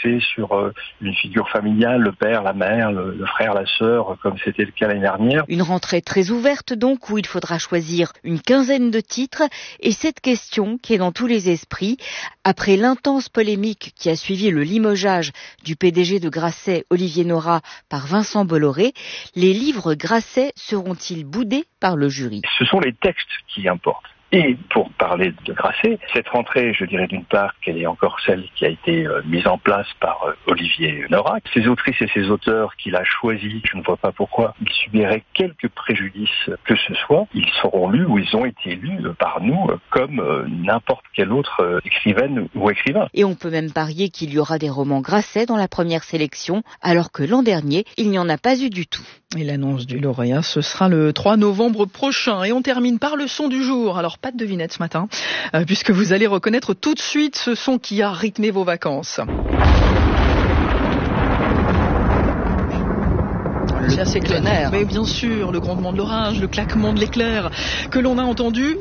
axé sur une figure familiale, le père, la mère, le frère, la sœur, comme c'était le cas l'année dernière. Une rentrée très ouverte donc, où il faudra choisir une quinzaine de titres, et cette question qui est dans tous les esprits, après l'intense polémique qui a suivi le limogeage du PDG de Grasset, Olivier Nora, par Vincent Bolloré, les livres Grasset seront-ils boudés par le jury? Ce sont les textes qui importent. Et pour parler de Grasset, cette rentrée, je dirais d'une part qu'elle est encore celle qui a été mise en place par Olivier Nora. Ces autrices et ces auteurs qu'il a choisis, je ne vois pas pourquoi ils subiraient quelques préjudices que ce soit. Ils seront lus ou ils ont été lus par nous comme n'importe quel autre écrivaine ou écrivain. Et on peut même parier qu'il y aura des romans Grasset dans la première sélection, alors que l'an dernier, il n'y en a pas eu du tout. Et l'annonce du lauréat, ce sera le 3 novembre prochain. Et on termine par le son du jour. Alors, pas de devinette ce matin, puisque vous allez reconnaître tout de suite ce son qui a rythmé vos vacances. C'est clair. Mais bien sûr, le grondement de l'orage, le claquement de l'éclair, que l'on a entendu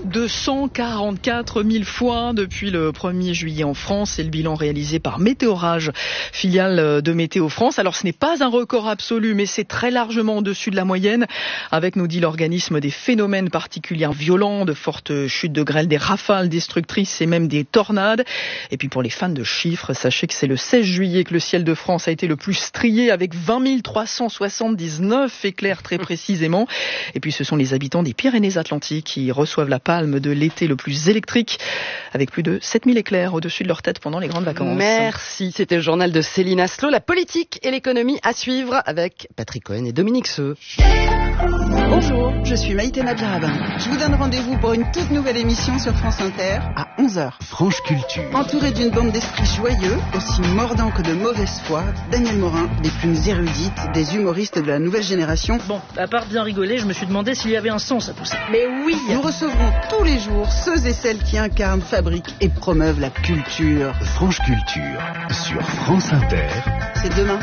244 000 fois depuis le 1er juillet en France. C'est le bilan réalisé par Météorage, filiale de Météo France. Alors ce n'est pas un record absolu, mais c'est très largement au-dessus de la moyenne, avec, nous dit l'organisme, des phénomènes particulièrement violents, de fortes chutes de grêle, des rafales destructrices et même des tornades. Et puis pour les fans de chiffres, sachez que c'est le 16 juillet que le ciel de France a été le plus strié, avec 20 379 éclairs très précisément. Et puis ce sont les habitants des Pyrénées-Atlantiques qui reçoivent la palme de l'été le plus électrique, avec plus de 7000 éclairs au-dessus de leur tête pendant les grandes vacances. Merci, c'était le journal de Céline Aslo. La politique et l'économie à suivre avec Patrick Cohen et Dominique Seux. Bonjour, je suis Maïté Nabirabin. Je vous donne rendez-vous pour une toute nouvelle émission sur France Inter à 11h. Franche Culture. Entouré d'une bande d'esprits joyeux, aussi mordants que de mauvaise foi, Daniel Morin, des plumes érudites, des humoristes de la nouvelle génération. Bon, à part bien rigoler, je me suis demandé s'il y avait un sens à tout ça. Mais oui, nous recevrons tous les jours ceux et celles qui incarnent, fabriquent et promeuvent la culture. Franche Culture sur France Inter. C'est demain,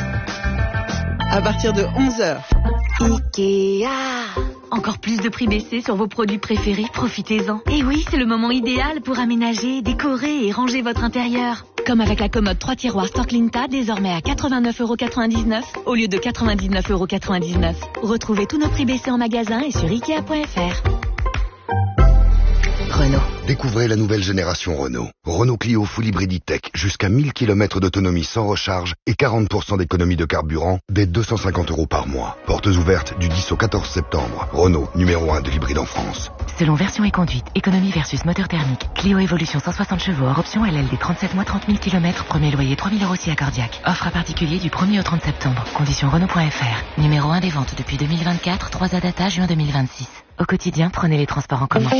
à partir de 11h. Ikea. Encore plus de prix baissés sur vos produits préférés, profitez-en. Et oui, c'est le moment idéal pour aménager, décorer et ranger votre intérieur. Comme avec la commode 3 tiroirs Storklinta, désormais à 89,99€ au lieu de 99,99€. Retrouvez tous nos prix baissés en magasin et sur Ikea.fr. Renault. Découvrez la nouvelle génération Renault. Renault Clio Full Hybrid Tech, jusqu'à 1000 km d'autonomie sans recharge et 40% d'économie de carburant dès 250€ par mois. Portes ouvertes du 10 au 14 septembre. Renault, numéro 1 de l'hybride en France. Selon version et conduite, économie versus moteur thermique. Clio Evolution 160 chevaux hors option LLD 37 mois 30 000 km, premier loyer 3 000€ si accordiaque. Offre à particulier du 1er au 30 septembre. Conditions Renault.fr. Numéro 1 des ventes depuis 2024, 3 à data juin 2026. Au quotidien, prenez les transports en commun.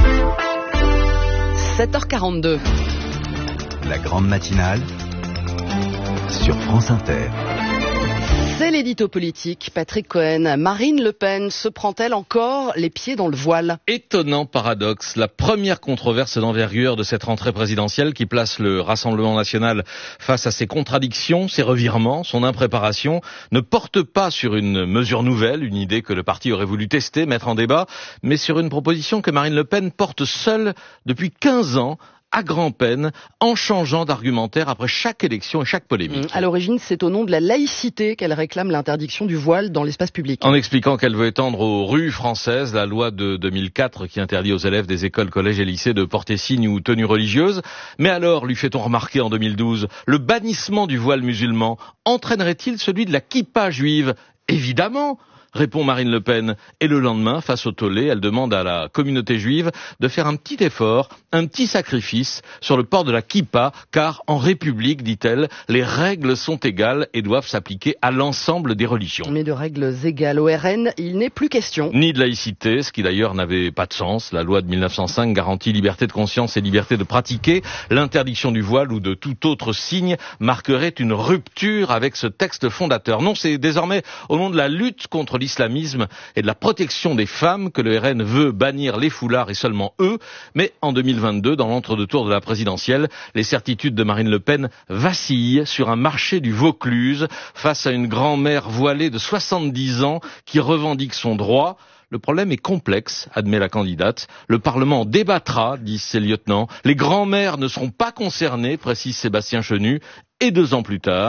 7h42. La grande matinale sur France Inter. C'est l'édito politique. Patrick Cohen. Marine Le Pen se prend-elle encore les pieds dans le voile? Étonnant paradoxe. La première controverse d'envergure de cette rentrée présidentielle qui place le Rassemblement national face à ses contradictions, ses revirements, son impréparation, ne porte pas sur une mesure nouvelle, une idée que le parti aurait voulu tester, mettre en débat, mais sur une proposition que Marine Le Pen porte seule depuis 15 ans, à grand-peine, en changeant d'argumentaire après chaque élection et chaque polémique. À l'origine, c'est au nom de la laïcité qu'elle réclame l'interdiction du voile dans l'espace public. En expliquant qu'elle veut étendre aux rues françaises la loi de 2004 qui interdit aux élèves des écoles, collèges et lycées de porter signe ou tenue religieuse. Mais alors, lui fait-on remarquer en 2012, le bannissement du voile musulman entraînerait-il celui de la kippa juive? Évidemment, répond Marine Le Pen. Et le lendemain, face au tollé, elle demande à la communauté juive de faire un petit effort, un petit sacrifice sur le port de la kippa, car en République, dit-elle, les règles sont égales et doivent s'appliquer à l'ensemble des religions. Mais de règles égales au RN, il n'est plus question. Ni de laïcité, ce qui d'ailleurs n'avait pas de sens. La loi de 1905 garantit liberté de conscience et liberté de pratiquer. L'interdiction du voile ou de tout autre signe marquerait une rupture avec ce texte fondateur. Non, c'est désormais au nom de la lutte contre l'islamisme et de la protection des femmes que le RN veut bannir les foulards et seulement eux. Mais en 2022, dans l'entre-deux-tours de la présidentielle, les certitudes de Marine Le Pen vacillent sur un marché du Vaucluse face à une grand-mère voilée de 70 ans qui revendique son droit. Le problème est complexe, admet la candidate. Le Parlement débattra, disent ses lieutenants. Les grands-mères ne seront pas concernées, précise Sébastien Chenu. Et 2 ans plus tard,